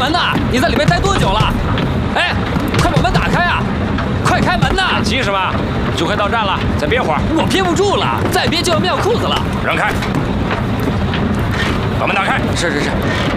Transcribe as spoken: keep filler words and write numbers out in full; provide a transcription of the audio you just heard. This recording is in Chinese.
门呐！你在里面待多久了？哎，快把门打开啊！快开门呐！ 急什么？就快到站了，再憋会儿。 我憋不住了，再憋就要尿裤子了。 让开！把门打开。 是是是。